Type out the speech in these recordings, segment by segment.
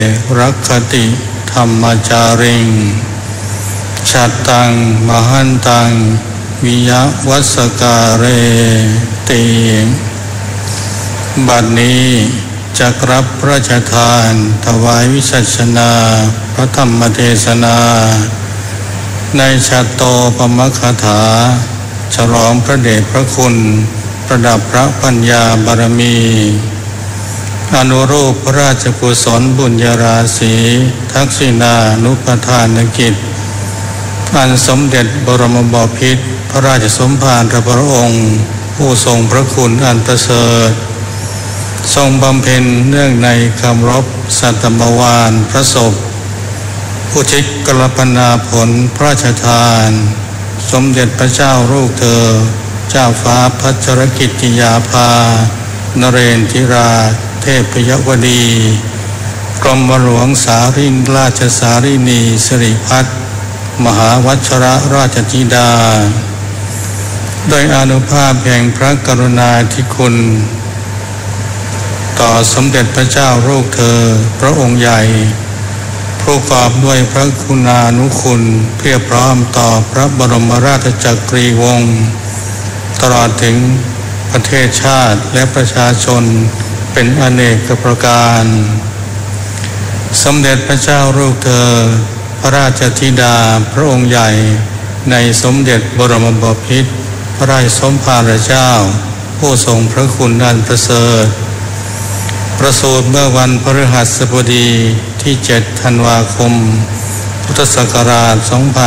รักขติธรรมจาริงชัตตังมหันตังวิยวัสการเรติบัดนี้จักรับพระราชทานถวายวิสัชนาพระธรรมเทศนาในชัตโตปมคถาฉลองพระเดชพระคุณประดับพระปัญญาบารมีอนุรูปพระราชกุศลบุญญาราศีทักษิณานุปทานกิจอันสมเด็จบรมบพิตรพระราชสมภารพระองค์ผู้ทรงพระคุณอันประเสริฐทรงบำเพ็ญเนื่องในคำรบสัตมวาลพระศพผู้ทิศกรปนาผลพระราชทานสมเด็จพระเจ้าลูกเธอเจ้าฟ้าพัชรกิติยาภานเรนทิราเทพยวดีกรมหลวงสารินราชสารินีสิริพัฒน์มหาวัชรราชธิดาโดยอานุภาพแห่งพระกรุณาธิคุณต่อสมเด็จพระเจ้าลูกเธอพระองค์ใหญ่ผู้กอบด้วยพระคุณานุคุณเพียบพร้อมต่อพระบรมราชจักรีวงศ์ตลอดถึงประเทศชาติและประชาชนเป็นอเนกประการสมเด็จพระเจ้าลูกเธอพระราชธิดาพระองค์ใหญ่ในสมเด็จบรมบพิตรพระราชสมภารเจ้าผู้ทรงพระคุณอันประเสริฐประสูติเมื่อวันพฤหัสบดีที่7 ธันวาคมพุทธศักราช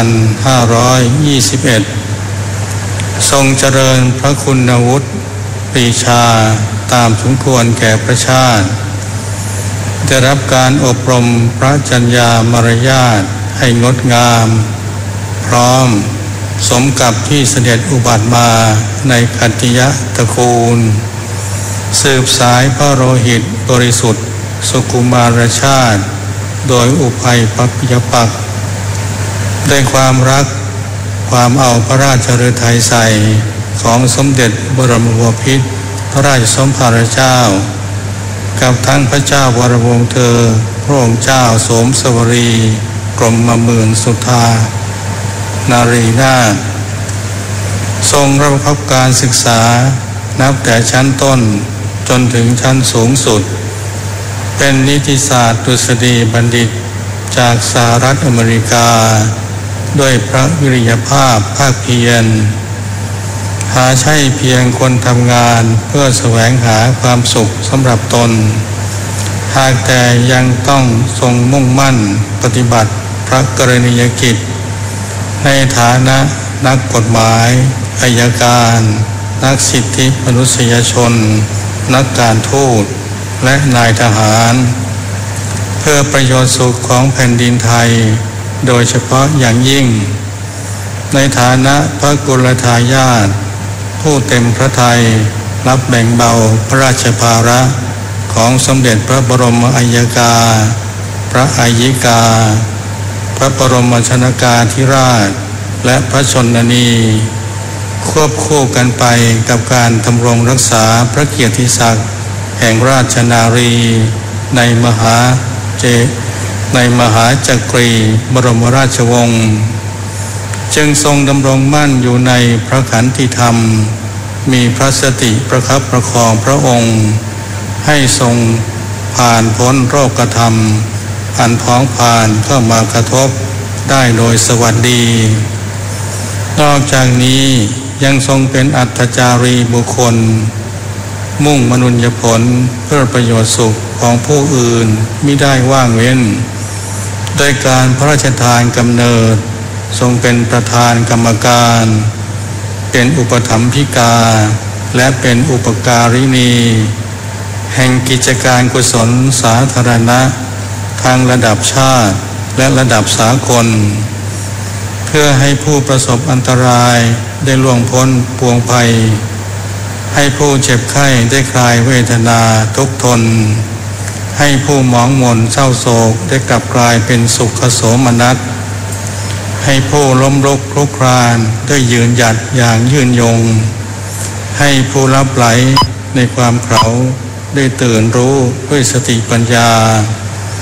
2521 ทรงเจริญพระคุณวุฒิปรีชาตามสมควรแก่ประชาติได้รับการอบรมพระจัญญามารยาทให้งดงามพร้อมสมกับที่เสด็จอุบัติมาในขัตติยตระกูลสืบสายพระโลหิตบริสุทธิ์สุกุมารชาติโดยอุภัยปัพยปักษ์ด้วยความรักความเอาพระราชฤทัยใส่ของสมเด็จบรมบพิตรพระราชสมภารเจ้ากับทั้งพระเจ้าวรวงศ์เธอพระองค์เจ้าโสมสวรีกรมหมื่นสุธานารีนาถทรงรับผิดการศึกษานับแต่ชั้นต้นจนถึงชั้นสูงสุดเป็นนิติศาสตร์ดุษฎีบัณฑิตจากสหรัฐอเมริกาด้วยพระวิริยภาพภาคเพียรหาใช่เพียงคนทำงานเพื่อแสวงหาความสุขสำหรับตนหากแต่ยังต้องทรงมุ่งมั่นปฏิบัติพระกรณียกิจในฐานะนักกฎหมายอัยการนักสิทธิมนุษยชนนักการทูตและนายทหารเพื่อประโยชน์สุขของแผ่นดินไทยโดยเฉพาะอย่างยิ่งในฐานะพระกุลทายาทผู้เต็มพระทัยรับแบ่งเบาพระราชภาระของสมเด็จพระบรมอัยกาพระอัยิกาพระบรมชนกาธิราชและพระชนนีควบคู่กันไปกับการดำรงรักษาพระเกียรติศักดิ์แห่งราชนารีในมหาจักรีบรมราชวงศ์จึงทรงดำรงมั่นอยู่ในพระขันติธรรมมีพระสติประคับประคองพระองค์ให้ทรงผ่านพ้นโรคธรรมอันพ้องผ่านเข้ามากระทบได้โดยสวัสดีนอกจากนี้ยังทรงเป็นอัตจารีบุคคลมุ่งมนุญญผลเพื่อประโยชน์สุขของผู้อื่นมิได้ว่างเว้นโดยการพระราชทานกำเนิดทรงเป็นประธานกรรมการเป็นอุปถัมภิกาและเป็นอุปการินีแห่งกิจการกุศลสาธารณะทางระดับชาติและระดับสากลเพื่อให้ผู้ประสบอันตรายได้ล่วงพ้นปวงภัยให้ผู้เจ็บไข้ได้คลายเวทนาทุกข์ทนให้ผู้หมองหม่นเศร้าโศกได้กลับกลายเป็นสุขโสมนัสให้ผู้ล้มลุกคลุกคลานได้ยืนหยัดอย่างยืนยงให้ผู้ลับไหลในความเขลาได้ตื่นรู้ด้วยสติปัญญา